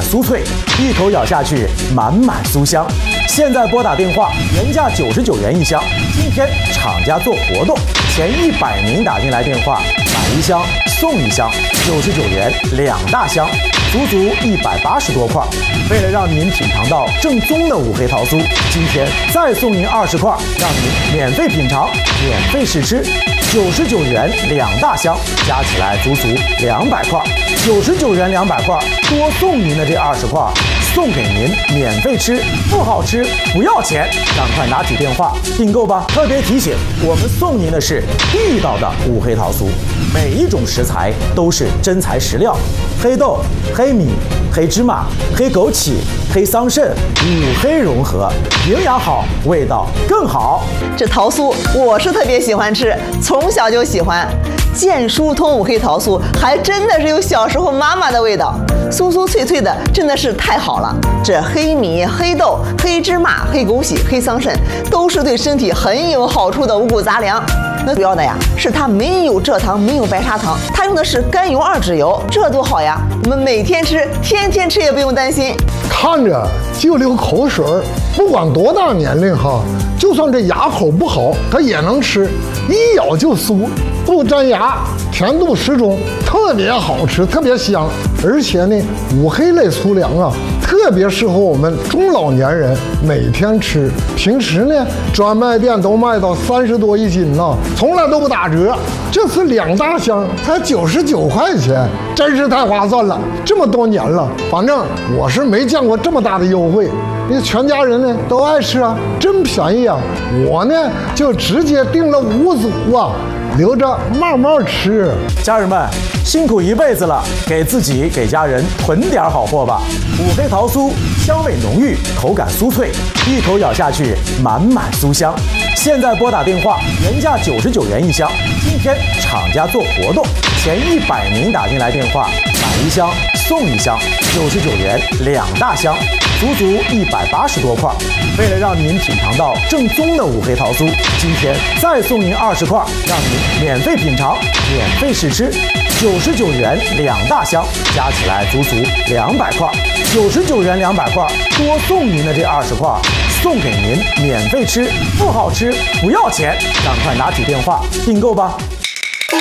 酥脆，一口咬下去满满酥香。现在拨打电话，原价99元一箱，今天厂家做活动，前100名打进来电话，买1箱送1箱，99元2大箱，足足180多块。为了让您品尝到正宗的五黑桃酥，今天再送您20块，让您免费品尝、免费试吃。99元2大箱，加起来足足200块。99元200块，多送您的这20块，送给您免费吃，不好吃不要钱，赶快拿起电话订购吧！特别提醒，我们送您的是地道的五黑桃酥，每一种食材都是真材实料，黑豆、黑米、黑芝麻、黑枸杞、黑桑葚，五黑融合，营养好，味道更好。 这桃酥我是特别喜欢吃，从小就喜欢。健疏通五黑桃酥还真的是有小时候妈妈的味道，酥酥脆脆的，真的是太好了。这黑米、黑豆、黑芝麻、黑枸杞、黑桑葚都是对身体很有好处的五谷杂粮。那主要的呀是它没有蔗糖，没有白砂糖，它用的是甘油2脂油，这多好呀！我们每天吃，天天吃也不用担心。 看着就流口水，不管多大年龄哈，就算这牙口不好，它也能吃，一咬就酥，不粘牙，甜度适中，特别好吃，特别香。而且呢，五黑类粗粮啊，特别适合我们中老年人每天吃。平时呢，专卖店都卖到30多一斤呢，从来都不打折。这次2大箱才99块钱，真是太划算了。这么多年了，反正我是没见过这么大的优惠。你全家人呢都爱吃啊，真便宜啊！我呢就直接订了5组啊，留着慢慢吃。 家人们辛苦一辈子了，给自己给家人囤点好货吧。五黑桃酥香味浓郁，口感酥脆，一口咬下去满满酥香。现在拨打电话，原价99元一箱，今天厂家做活动，前100名打进来电话，买1箱送1箱，99元2大箱，足足180多块。为了让您品尝到正宗的五黑桃酥，今天再送您20块，让您免费品尝、免费试吃。99元2大箱，加起来足足200块。99元200块，多送您的这20块，送给您免费吃，不好吃不要钱，赶快拿起电话订购吧。